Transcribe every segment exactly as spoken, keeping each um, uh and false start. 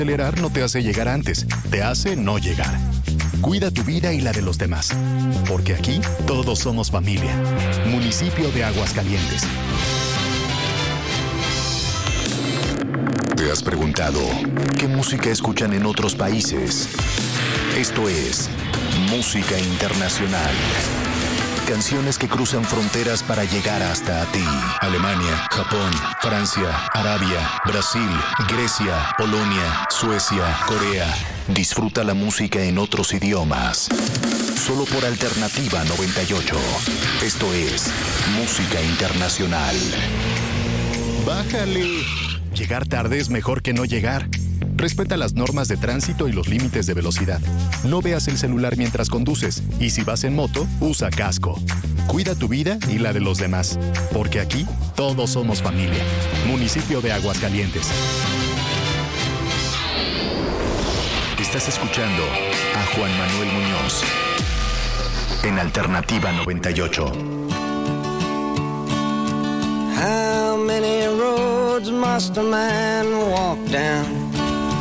Acelerar no te hace llegar antes, te hace no llegar. Cuida tu vida y la de los demás, porque aquí todos somos familia. Municipio de Aguascalientes. ¿Te has preguntado qué música escuchan en otros países? Esto es Música Internacional. Canciones que cruzan fronteras para llegar hasta ti. Alemania, Japón, Francia, Arabia, Brasil, Grecia, Polonia, Suecia, Corea. Disfruta la música en otros idiomas. Solo por Alternativa noventa y ocho. Esto es Música Internacional. Bájale. Llegar tarde es mejor que no llegar. Respeta las normas de tránsito y los límites de velocidad. No veas el celular mientras conduces. Y si vas en moto, usa casco. Cuida tu vida y la de los demás. Porque aquí todos somos familia. Municipio de Aguascalientes. Estás escuchando a Juan Manuel Muñoz en Alternativa noventa y ocho. How many roads must a man walk down?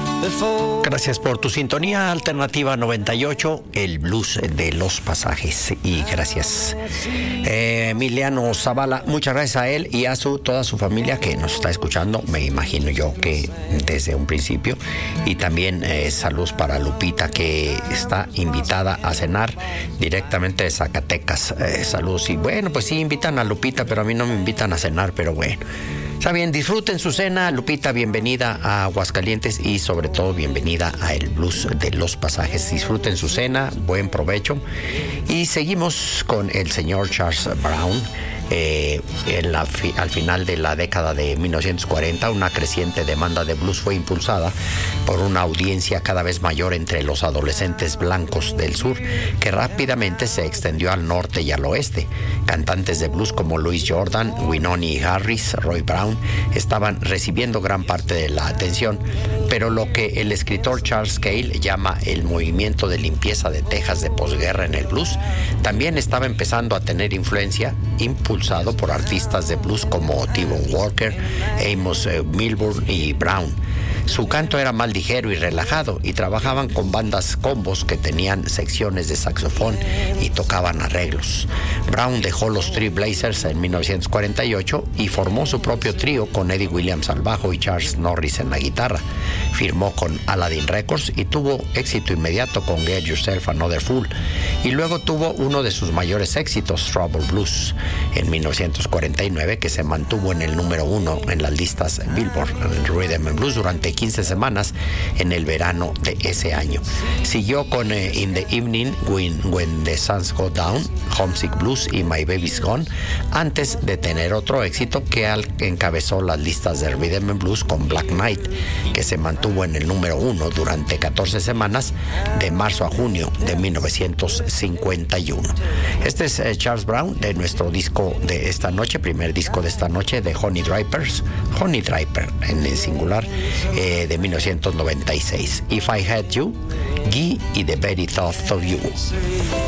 Gracias por tu sintonía. Alternativa noventa y ocho, el blues de los pasajes. Y gracias eh, Emiliano Zavala, muchas gracias a él y a su toda su familia que nos está escuchando, me imagino yo que desde un principio. Y también eh, saludos para Lupita, que está invitada a cenar directamente de Zacatecas. Eh, saludos. Y bueno, pues sí invitan a Lupita, pero a mí no me invitan a cenar, pero bueno. Está bien, disfruten su cena. Lupita, bienvenida a Aguascalientes y sobre todo bienvenida a el blues de los pasajes. Disfruten su cena, buen provecho. Y seguimos con el señor Charles Brown. Eh, en la fi- al final de la década de mil novecientos cuarenta, una creciente demanda de blues fue impulsada por una audiencia cada vez mayor entre los adolescentes blancos del sur, que rápidamente se extendió al norte y al oeste. Cantantes de blues como Louis Jordan, Wynonie Harris, Roy Brown estaban recibiendo gran parte de la atención, pero lo que el escritor Charles Cale llama el movimiento de limpieza de Texas de posguerra en el blues también estaba empezando a tener influencia, impulsado por artistas de blues como T-Bone Walker, Amos eh, Milburn y Brown. Su canto era más ligero y relajado y trabajaban con bandas combos que tenían secciones de saxofón y tocaban arreglos. Brown dejó los Three Blazers en mil novecientos cuarenta y ocho y formó su propio trío con Eddie Williams al bajo y Charles Norris en la guitarra. Firmó con Aladdin Records y tuvo éxito inmediato con Get Yourself Another Fool. Y luego tuvo uno de sus mayores éxitos, Trouble Blues, en mil novecientos cuarenta y nueve, que se mantuvo en el número uno en las listas Billboard Rhythm and Blues durante quince semanas en el verano de ese año. Siguió con eh, In the Evening, When, When the Suns Go Down, Homesick Blues y My Baby's Gone, antes de tener otro éxito que al, encabezó las listas de Rhythm and Blues con Black Knight, que se mantuvo en el número uno durante catorce semanas de marzo a junio de mil novecientos cincuenta y uno. Este es eh, Charles Brown de nuestro disco de esta noche, primer disco de esta noche de Honey Drippers, Honey Dripper en el singular, eh, de mil novecientos noventa y seis. If I Had You, Guy y The Very Thought of You.